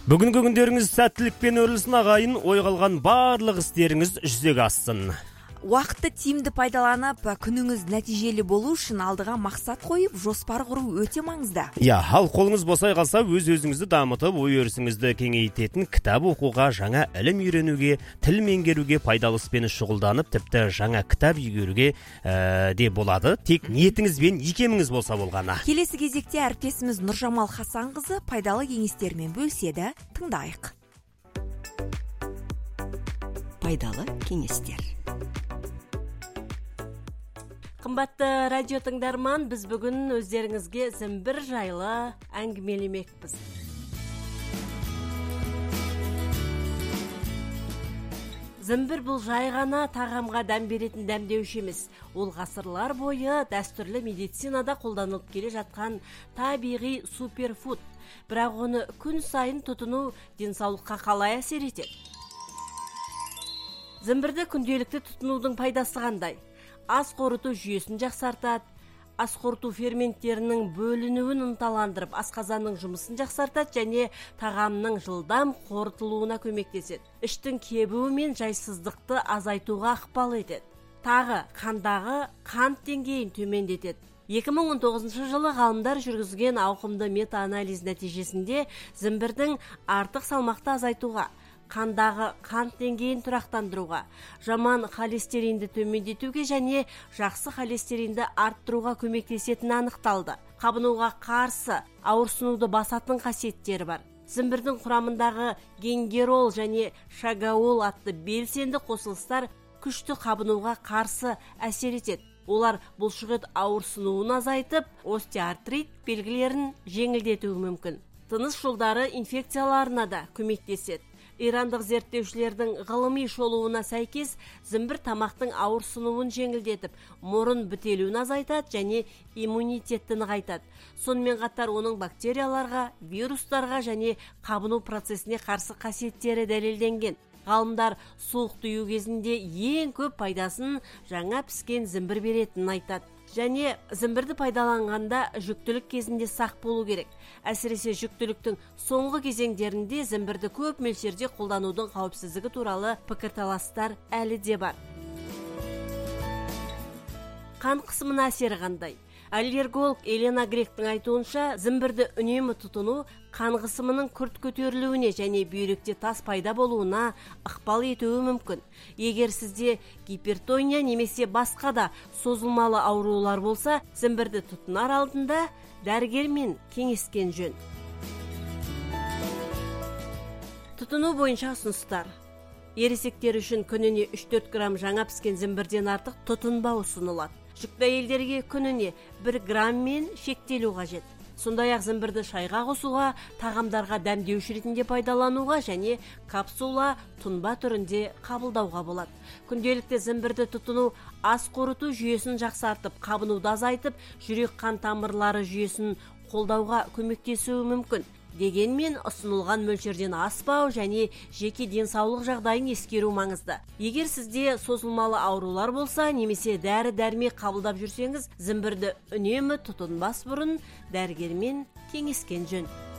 Бүгінгі күндеріңіз сәттілікпен өрілсін ағайын, ой қалған барлық істеріңіз жүзеге ассын. Уақытты тиімді пайдаланып, күніңіз нәтижелі болу үшін алдыға мақсат қойып, жоспар құру өте маңызды. Ал қолыңыз босай қалса, өз-өзіңізді дамытып, ой-өрісіңізді кеңейтетін кітап оқуға, жаңа ілім үйренуге, тіл меңгеруге, пайдалы іспен шұғылданып, тіпті жаңа кітап игеруге де болады. Тек ниетіңіз бен икеміңіз болса болғаны. Келесі кезекте әріптесіміз Нұржамал Хасанқызы пайдалы кеңестермен бөліседі. Тыңдайық. Пайдалы кеңестер. Қымбатты радио тыңдарман, біз бүгін өздеріңізге зімбір жайлы әңгімелемекпіз. Зімбір бұл жай ғана тағамға дәм беретін дәмдеуші емес. Ол ғасырлар бойы дәстүрлі медицинада қолданылып келе жатқан табиғи суперфуд. Бірақ оны күн сайын тұтыну денсаулыққа қалай әсер етеді? Зімбірді күнделікті тұтынудың пайдасы қандай? Ас қорыту жүйесін жақсартады, ас қорыту ферменттерінің бөлінуін ынталандырып, асқазанның жұмысын жақсартады және тағамның жылдам қорытылуына көмектеседі. Іштің кебуі мен жайсыздықты азайтуға ықпал етеді. Тағы қандағы қант деңгейін төмендетеді. 2019 жылы ғалымдар жүргізген ауқымды мета-анализ нәтижесінде зімбірдің артық салмақты азайтуға, қандағы қант деңгейін тұрақтандыруға, жаман холестеринді төмендетуге және жақсы холестеринді арттыруға көмектесетіні анықталды. Қабынуға қарсы ауырсынуды басатын қасиеттері бар. Зімбірдің құрамындағы генгерол және шагаол атты белсенді қосылыстар күшті қабынуға қарсы әсер етеді. Олар бұлшықет ауырсынуын азайтып, остеоартрит белгілерін жеңілдетуі мүмкін. Тыныс жолдары инфекцияларына да көмектеседі. Ирандық зерттеушілердің ғылыми шолуына сәйкес, зімбір тамақтың ауырсынуын жеңілдетіп, мұрын бітелуін азайтады және иммунитетті нығайтады. Сонымен қатар оның бактерияларға, вирустарға және қабыну процесіне қарсы қасиеттері дәлелденген. Ғалымдар суық тыю кезінде ең көп пайдасын жаңа піскен зімбір беретінін айтады. Және зімбірді пайдаланғанда жүктілік кезінде сақ болу керек. Әсіресе жүктіліктің соңғы кезеңдерінде зімбірді көп мөлшерде қолданудың қауіпсіздігі туралы пікірталастар әлі де бар. Қан қысымына әсері қандай? Аллерголог Елена Гректің айтуынша, зімбірді үнемі тұтыну қан қысымының күрт көтерілуіне және бүйректе тас пайда болуына ықпал етуі мүмкін. Егер сізде гипертония немесе басқа да созылмалы аурулар болса, зімбірді тұтынар алдында дәрігермен кеңескен жөн. Тұтыну бойынша ұсыныстар. Ересектер үшін күніне 3-4 грамм жаңа піскен зімбірден артық тұтынбау ұсынылады. Жүкті әйелдерге күніне 1 грамммен шектелу қажет. Сондай-ақ зімбірді шайға қосуға, тағамдарға дәмдеуші ретінде пайдалануға және капсула, тұнба түрінде қабылдауға болады. Күнделікті зімбірді тұтыну ас қорыту жүйесін жақсартып, қабынуды азайтып, жүрек қан тамырлары жүйесін қолдауға көмектесуі мүмкін. Дегенмен ұсынылған мөлшерден аспау және жеке денсаулық жағдайын ескеру маңызды. Егер сізде созылмалы аурулар болса, немесе дәрі-дәрмек қабылдап жүрсеңіз, зімбірді үнемі тұтынбас бұрын дәрігермен кеңескен жөн.